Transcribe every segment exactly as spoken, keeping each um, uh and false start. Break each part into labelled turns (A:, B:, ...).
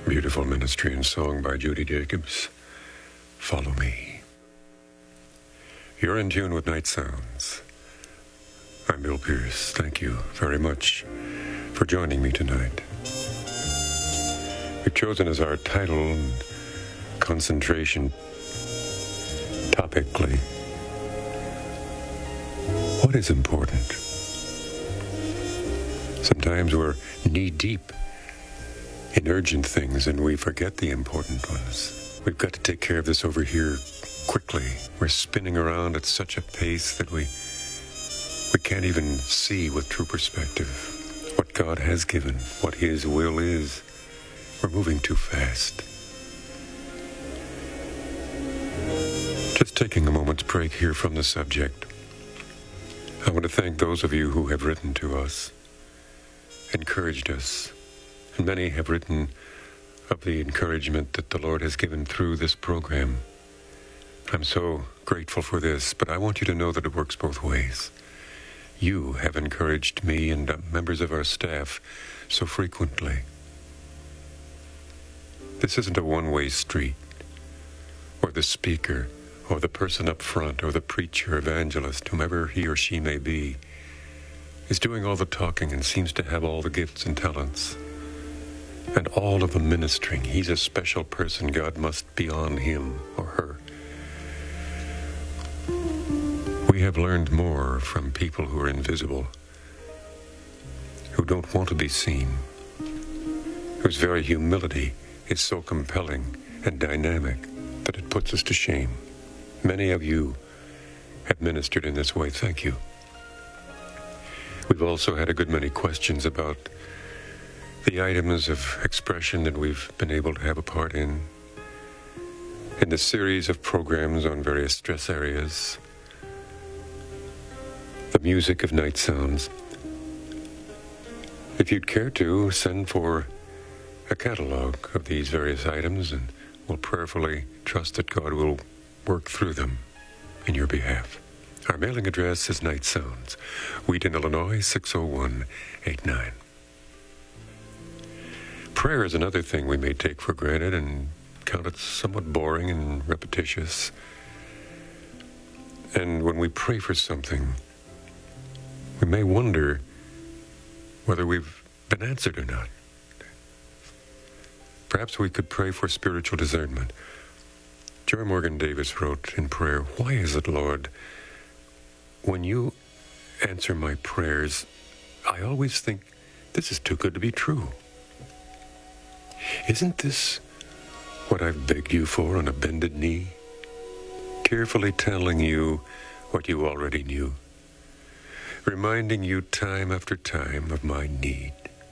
A: Beautiful ministry and song by Judy Jacobs. Follow me. You're in tune with Night Sounds. I'm Bill Pierce. Thank you very much for joining me tonight. We've chosen as our title and concentration topically, what is important? Sometimes we're knee-deep in urgent things and we forget the important ones. We've got to take care of this over here quickly. We're spinning around at such a pace that we we can't even see with true perspective what God has given, what His will is. We're moving too fast. Just taking a moment's break here from the subject. I want to thank those of you who have written to us, encouraged us, and many have written of the encouragement that the Lord has given through this program. I'm so grateful for this, but I want you to know that it works both ways. You have encouraged me and uh, members of our staff so frequently. This isn't a one-way street, or the speaker, or the person up front, or the preacher, evangelist, whomever he or she may be, is doing all the talking and seems to have all the gifts and talents. And all of the ministering. He's a special person. God must be on him or her. We have learned more from people who are invisible, who don't want to be seen, whose very humility is so compelling and dynamic that it puts us to shame. Many of you have ministered in this way. Thank you. We've also had a good many questions about the items of expression that we've been able to have a part in, in the series of programs on various stress areas, the music of Night Sounds. If you'd care to, send for a catalog of these various items, and we'll prayerfully trust that God will work through them in your behalf. Our mailing address is Night Sounds, Wheaton, Illinois, six oh one eight nine. Prayer is another thing we may take for granted and count it somewhat boring and repetitious. And when we pray for something, we may wonder whether we've been answered or not. Perhaps we could pray for spiritual discernment. Joy Morgan Davis wrote in prayer, "Why is it, Lord, when you answer my prayers, I always think this is too good to be true? Isn't this what I've begged you for on a bended knee? Tearfully telling you what you already knew, reminding you time after time of my need.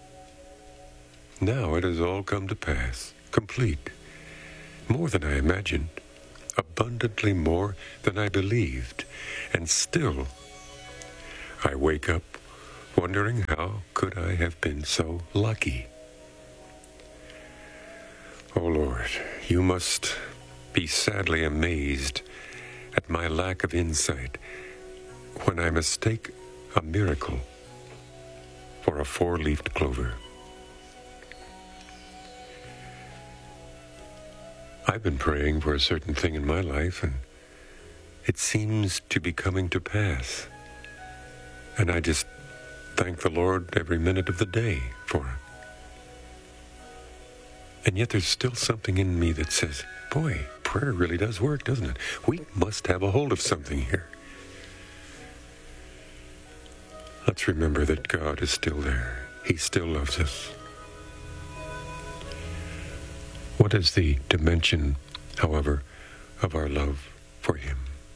A: Now it has all come to pass, complete, more than I imagined, abundantly more than I believed, and still I wake up wondering how could I have been so lucky? Oh Lord, you must be sadly amazed at my lack of insight when I mistake a miracle for a four-leafed clover. I've been praying for a certain thing in my life, and it seems to be coming to pass. And I just thank the Lord every minute of the day for it. And yet there's still something in me that says, boy, prayer really does work, doesn't it? We must have a hold of something here. Let's remember that God is still there. He still loves us. What is the dimension, however, of our love for Him?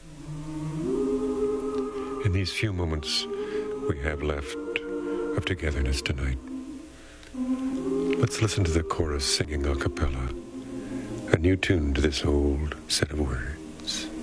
A: In these few moments we have left of togetherness tonight, let's listen to the chorus singing a cappella, a new tune to this old set of words.